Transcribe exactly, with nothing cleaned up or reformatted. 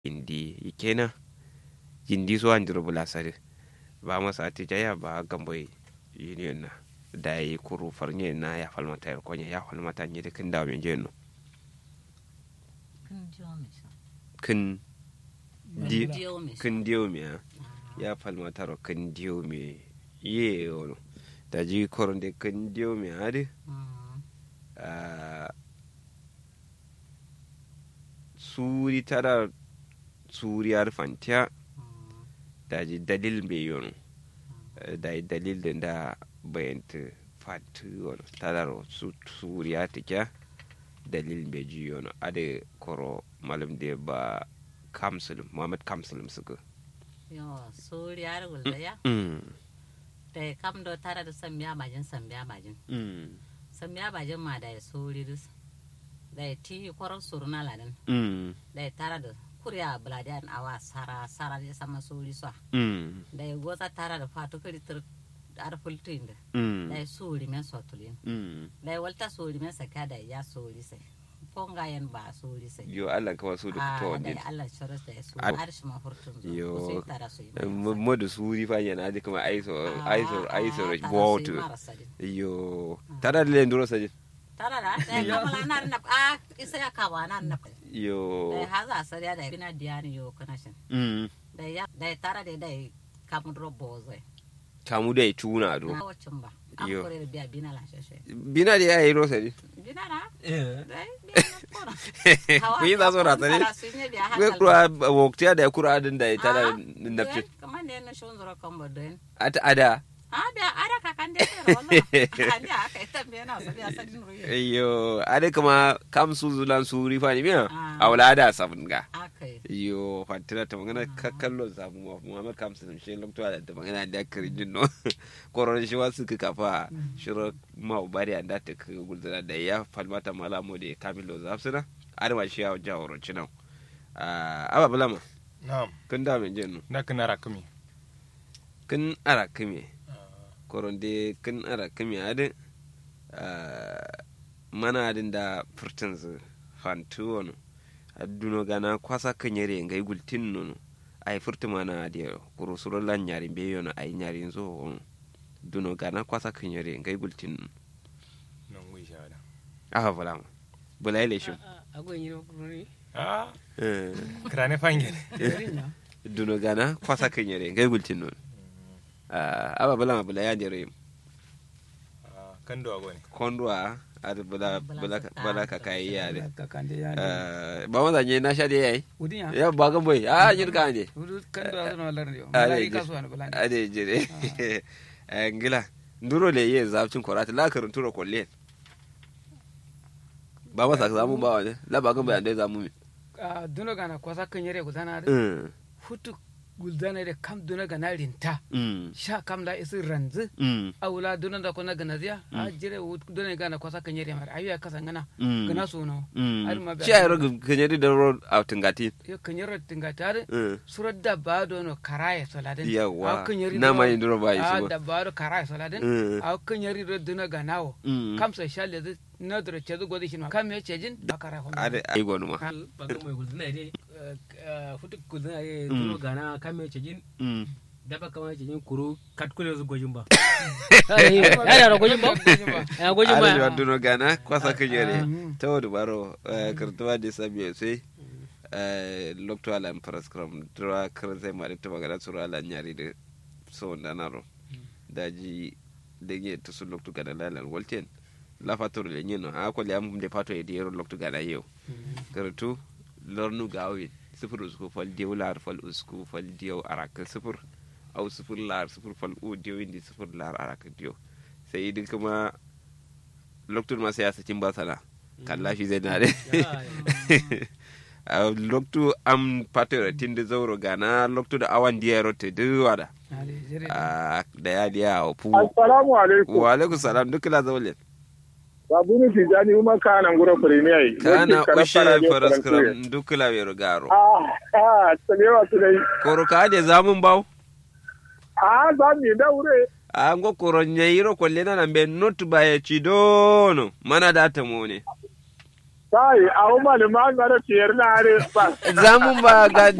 indi ikena jindi so anjiro bula sare ba masa atijaya ba gamboy union na da yi kuru farnye na ya falmata ya konya ya falmata ne da kin da men jeno kin di kin dio mi ya falmata ro kin dio mi ye ono da ji koronde kin dio mi ade a suri tara suriyar fantiya da ji dalil bai yono da yi dalil da da bayanta fatu wani tadaro su suriya ta kya dalil bai ji yono ade koro malam da ba kamsulum muhammad kamsulum suka yo suriyar gulzaya da kam do tara da sambiya majin sambiya majin sambiya majin ma da ya suri dus da ya ti koron suruna ladan da ya tara da kuriya buladiyan awa sara sara da sama suri so da ya goza tara da fatu kiritir ar fultin da da ya suri men sotulin da ya walta suri men saka da ya suri sai fonga yan ba suri sai yo Allah ka wasu da to da Allah sharas da ya suri arshi ma furtun zo yo tara su mo da suri fa yana da kuma aiso aiso aiso wato yo tara da lenduro sai tara da da kamala nan na a isa ya kawa nan na yo da haza sariya da bina diyani yo connection mm da ya da tara da da kamun robo zai kamu da tuna do wacin ba an kore da biya bina la shashe bina da yayi rosa ne bina na eh dai bina ku yi zaso ra tare ku kura woktiya da kura din da tara nafti kaman ne na shon zura kan bodin ata ada ah da ada ka kan da wallahi kan da aka tambaye na sabi asalin ruwa yo ade kuma kam su zulan su rifa ni miya aulada sabun ga akai yo fatira ta magana kakkallo sabu Muhammad Kamsun shi lokto da ta magana da kirin no koron shi wasu ka kafa shiro ma bari anda ta ka gulzara da ya falmata malamo da kamilo zafsuna arma shi ya jaworo cinan ah aba bulama na'am kun da men jennu na kana rakumi kun ara kame koronde kun ara kame ade mana adin da furtins fantu wono aduno gana kwasa kanyere ngai gultin nono ay furtu mana ade kuro suro lan nyari be yono ay nyari zo wono duno gana kwasa kanyere ngai gultin non wi shada aha bala bala ile shi ago yino kuruni ah eh krane fangene duno gana kwasa kanyere ngai gultin nono ah aba bala bala ya jere ah kando ago ne kondo a ar bala bala bala ka kai ya de kakande ya eh ba wanda ne na sha de yayi udinya ya ba ga boy ah yin ka ne udu kando azo walar yo ade mai kaso an bala ade jere eh ngila nduro le ye zabcin korata la karun turo kolle ba masa zamu ba wani la ba ga bayan dai zamu mi ah duno gana kwasa kanyere gudana da mm futu gudana da kam duno gana rinta mm sha kam la isi ranzu mm awula duno da kona gana ziya a jire duno gana kwasa kanyere mar ayu ya kasan gana Mm. gana sono Har ma ba- shi ayro kanyari da ro outingati yo kanyere tingatare mm surat da ba dono karaye soladin yawa Aw kanyari na do- mai nduro ba yi ah su da ba do karaye soladin Mm. aw kanyari do duno ganawo mm kam sa shalle da na dro chedu godi shin kam me chejin da karaye hono ade ai gonu ma baga mai gulzuna ne futu gulzuna ne tuno gana kame cejin mm daba kama cejin kuru katkule su gojin ba ya da gojin ba ya gojin ade ba waduno gana kwasa kanyari Mm. tawo baro kartuwa da sabi sai eh lokto ala impreskram dra kranze mari to magana sura ala nyari de so ndanaro daji dege to su lokto gana lalal walten la fator le nyino ha ko le am de fato e dero lokto gana yew kartu lornu gawi sifur usku fal diw lar fal usku fal diw arak sifur au sifur lar sifur fal u diw indi sifur lar arak diw sai din kuma lokto ma sai asa cimba sana kalla shi zai na de a loktu am patera tinde zawro gana loktu da awan diya rote de wada ale jere a da ya diya o pu Assalamu alaikum. wa alaikum salam duk la zawle Babu ni tijani uma kana ngura premier. kana ushe faraskram duk la wero garo Ah, ah, tsanewa su dai. koro ka de zamun baw Ah, za mu da wure. a ngo koro nyayiro ko lena na be not ba ya cidono mana data mo ne Kai, a umma liman mara ciyar na are ba. zamun ba ga